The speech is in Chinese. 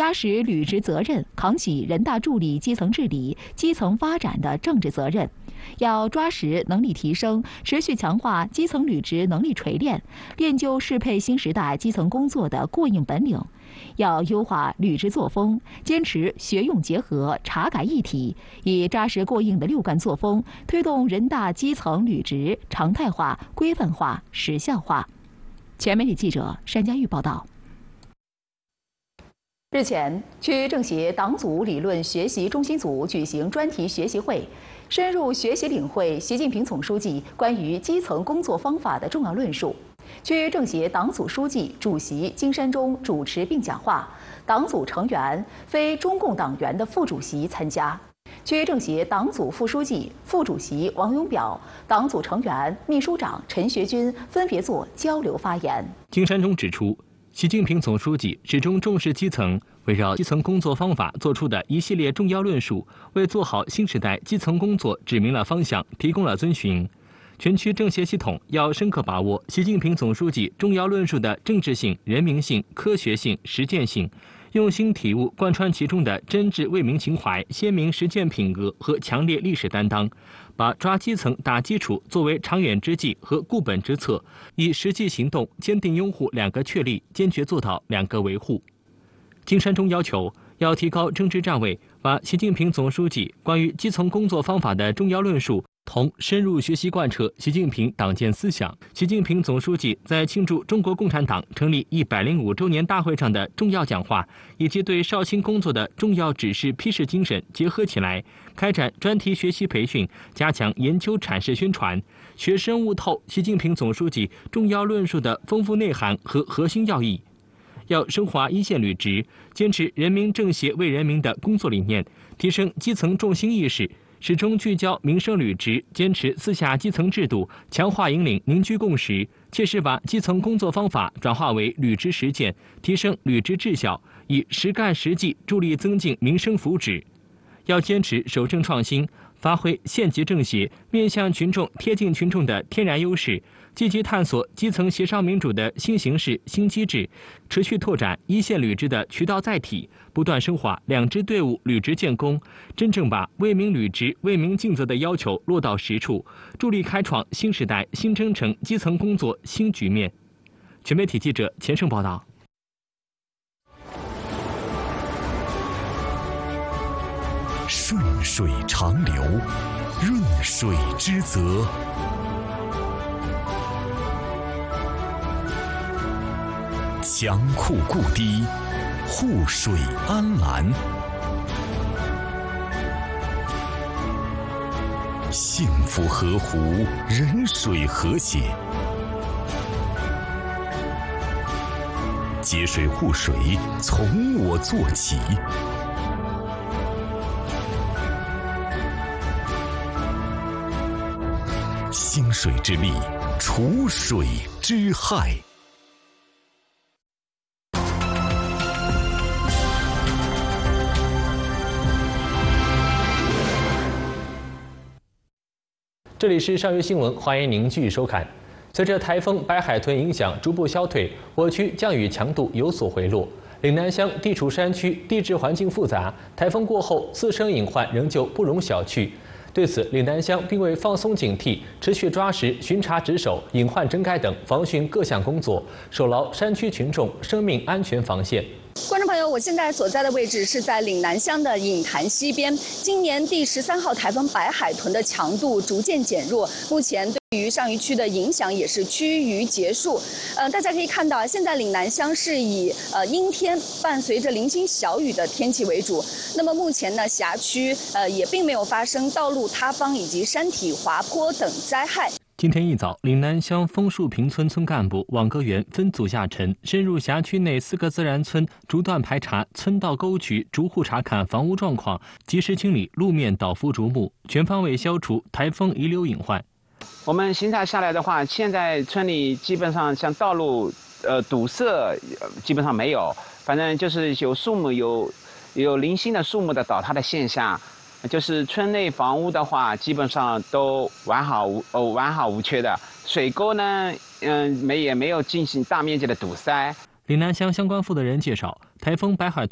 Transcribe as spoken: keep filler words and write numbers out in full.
压实履职责任，扛起人大助力基层治理、基层发展的政治责任。要抓实能力提升，持续强化基层履职能力锤炼，练就适配新时代基层工作的过硬本领。要优化履职作风，坚持学用结合、查改一体，以扎实过硬的六干作风，推动人大基层履职常态化、规范化、时效化。全媒体记者单佳玉报道。日前，区政协党组理论学习中心组举行专题学习会，深入学习领会习近平总书记关于基层工作方法的重要论述。区政协党组书记、主席金山中主持并讲话，党组成员、非中共党员的副主席参加。区政协党组副书记、副主席王永表、党组成员、秘书长陈学军分别作交流发言。 金山中指出，习近平总书记始终重视基层，围绕基层工作方法做出的一系列重要论述，为做好新时代基层工作指明了方向，提供了遵循。全区政协系统要深刻把握习近平总书记重要论述的政治性、人民性、科学性、实践性，用心体悟贯穿其中的真挚为民情怀、鲜明实践品格和强烈历史担当，把抓基层打基础作为长远之计和固本之策，以实际行动坚定拥护两个确立，坚决做到两个维护。金山中要求要提高政治站位，把习近平总书记关于基层工作方法的重要论述同深入学习贯彻习近平党建思想。习近平总书记在庆祝中国共产党成立一百零五周年大会上的重要讲话，以及对绍兴工作的重要指示批示精神结合起来，开展专题学习培训，加强研究阐释宣传，学深悟透习近平总书记重要论述的丰富内涵和核心要义。要升华一线履职，坚持人民政协为人民的工作理念，提升基层重心意识，始终聚焦民生履职，坚持四下基层制度，强化引领凝聚共识，切实把基层工作方法转化为履职实践，提升履职质效，以实干实际助力增进民生福祉。要坚持守正创新，发挥县级政协面向群众、贴近群众的天然优势，积极探索基层协商民主的新形式、新机制，持续拓展一线履职的渠道载体，不断深化两支队伍履职建功，真正把为民履职、为民尽责的要求落到实处，助力开创新时代新征程基层工作新局面。全媒体记者钱胜报道。 顺水长流，润水之泽。强库固堤，护水安澜。幸福河湖，人水和谐。节水护水，从我做起。兴水之力，除水之害。 这里是上游新闻，欢迎您继续收看。随着台风白海豚影响逐步消退，我区降雨强度有所回落。岭南乡地处山区，地质环境复杂，台风过后自身隐患仍旧不容小觑。对此，岭南乡并未放松警惕，持续抓实巡查值守、隐患整改等防汛各项工作，守牢山区群众生命安全防线。 观众朋友，我现在所在的位置是在岭南乡的隐潭西边。今年第十三号台风白海豚的强度逐渐减弱，目前对于上虞区的影响也是趋于结束。呃，大家可以看到，现在岭南乡是以呃阴天伴随着零星小雨的天气为主。那么目前呢，辖区呃也并没有发生道路塌方以及山体滑坡等灾害。 今天一早，岭南乡枫树坪村村干部网格员分组下沉，深入辖区内四个自然村，逐段排查村道沟渠，逐户查看房屋状况，及时清理路面倒伏竹木，全方位消除台风遗留隐患。 我们巡查下来的话，现在村里基本上像道路呃堵塞基本上没有，反正就是有树木有有零星的树木的倒塌的现象。就是村内房屋的话，基本上都完好无哦完好无缺的。水沟呢，嗯，没也没有进行大面积的堵塞。 岭南乡相关负责人介绍，台风白海豚